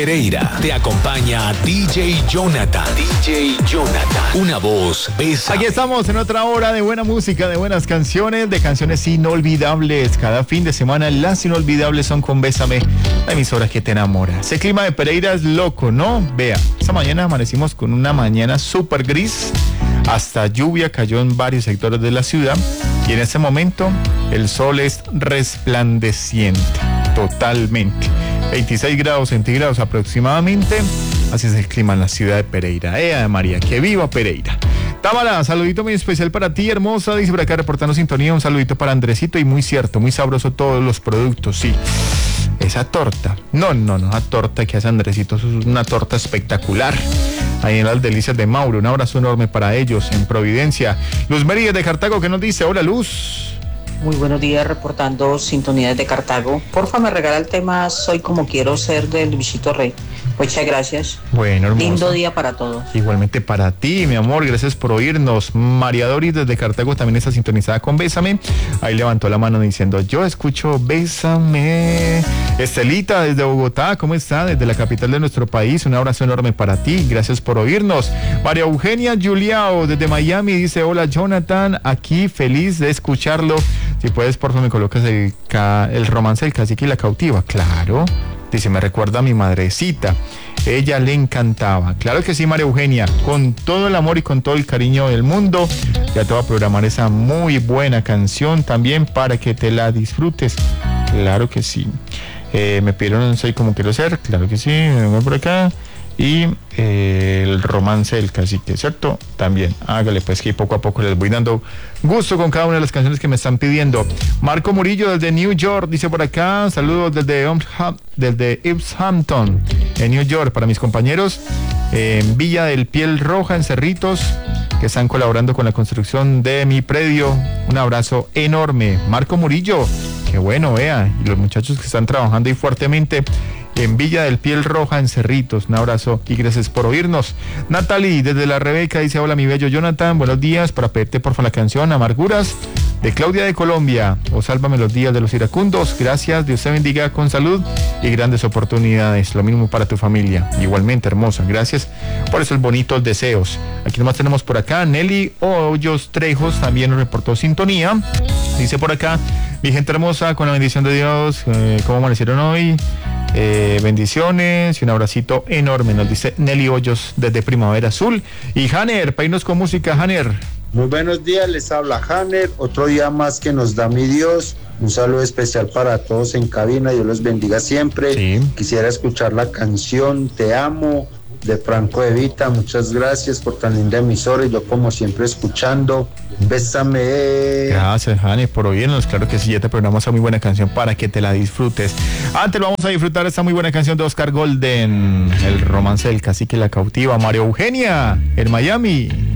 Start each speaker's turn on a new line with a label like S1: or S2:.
S1: Pereira, te acompaña DJ Jonathan. DJ Jonathan, una voz besa.
S2: Aquí estamos en otra hora de buena música, de buenas canciones, de canciones inolvidables. Cada fin de semana las inolvidables son con Bésame, la emisora que te enamora. Ese clima de Pereira es loco, ¿no? Vea, esta mañana amanecimos con una mañana súper gris. Hasta lluvia cayó en varios sectores de la ciudad y en este momento el sol es resplandeciente, totalmente. 26 grados centígrados aproximadamente. Así es el clima en la ciudad de Pereira. De María, que viva Pereira. Tábara, saludito muy especial para ti, hermosa. Dice por acá reportando sintonía. Un saludito para Andresito. Y muy cierto, muy sabroso todos los productos, sí. Esa torta. No, la torta que hace Andresito es una torta espectacular. Ahí en las delicias de Mauro. Un abrazo enorme para ellos en Providencia. Luz Mérida de Cartago, que nos dice: hola, Luz.
S3: Muy buenos días, reportando sintonías de Cartago. Porfa, me regala el tema Soy como quiero ser del Luisito Rey. Muchas gracias.
S2: Bueno, hermoso.
S3: Lindo día para todos.
S2: Igualmente para ti, mi amor, gracias por oírnos. María Doris desde Cartago también está sintonizada con Bésame. Ahí levantó la mano diciendo: yo escucho Bésame. Estelita desde Bogotá, ¿cómo está? Desde la capital de nuestro país, un abrazo enorme para ti, gracias por oírnos. María Eugenia Juliao desde Miami dice: hola Jonathan, aquí feliz de escucharlo. Si puedes, por favor, me colocas el romance del cacique y la cautiva. Claro. Dice: me recuerda a mi madrecita, ella le encantaba. Claro que sí, María Eugenia, con todo el amor y con todo el cariño del mundo. Ya te voy a programar esa muy buena canción también para que te la disfrutes. Claro que sí. Me pidieron Soy como quiero ser. Claro que sí, me voy por acá. Y el romance del cacique, ¿cierto? También, hágale pues, que poco a poco les voy dando gusto con cada una de las canciones que me están pidiendo. Marco Murillo desde New York dice por acá: saludos desde Easthampton, en New York, para mis compañeros en Villa del Piel Roja, en Cerritos, que están colaborando con la construcción de mi predio. Un abrazo enorme, Marco Murillo. Qué bueno, vea, y los muchachos que están trabajando ahí fuertemente en Villa del Piel Roja, en Cerritos. Un abrazo y gracias por oírnos. Natalie desde La Rebeca dice: hola mi bello Jonathan, buenos días, para pedirte porfa la canción Amarguras de Claudia de Colombia, o Sálvame los días de los iracundos. Gracias, Dios te bendiga con salud y grandes oportunidades. Lo mismo para tu familia, igualmente hermosa, gracias por esos bonitos deseos. Aquí nomás tenemos por acá Nelly Hoyos Trejos, también nos reportó sintonía. Dice por acá: mi gente hermosa, con la bendición de Dios, ¿cómo amanecieron hoy? Bendiciones y un abracito enorme, nos dice Nelly Hoyos desde Primavera Azul. Y Hanner, para irnos con música, Hanner.
S4: Muy buenos días, les habla Hanner, otro día más que nos da mi Dios. Un saludo especial para todos en cabina, Dios los bendiga siempre.
S2: Sí.
S4: Quisiera escuchar la canción Te Amo de Franco De Vita. Muchas gracias por tan linda emisora y yo como siempre escuchando. Bésame.
S2: Gracias, Hanner, por oírnos. Claro que sí, ya te programamos esa muy buena canción para que te la disfrutes. Antes vamos a disfrutar esta muy buena canción de Oscar Golden, el romance del cacique y la cautiva. María Eugenia en Miami.